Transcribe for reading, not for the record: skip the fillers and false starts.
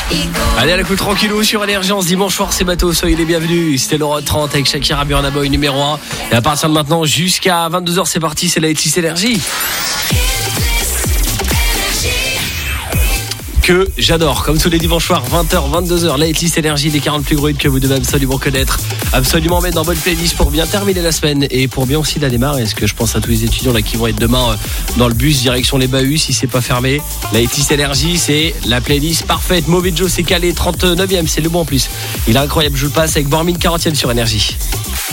Allez, à la coup tranquillou sur Énergie, dimanche soir, c'est bateau, soyez les bienvenus. C'était l'Euro 30 avec Shakira, Burna Boy numéro 1. Et à partir de maintenant, jusqu'à 22h, c'est parti, c'est la Hitlist Énergie. Que j'adore, comme tous les dimanches soirs, 20h, 22h, la Hitlist Énergie, des 40 plus gros hits que vous devez absolument connaître, absolument mettre dans bonne playlist pour bien terminer la semaine et pour bien aussi la démarrer. Est-ce que je pense à tous les étudiants là qui vont être demain dans le bus direction les Bahuts si c'est pas fermé. La Hitlist Énergie, c'est la playlist parfaite. Mauvais Joe, c'est calé, 39e, c'est le bon en plus. Il est incroyable, je le passe avec Bormin 40e sur Énergie.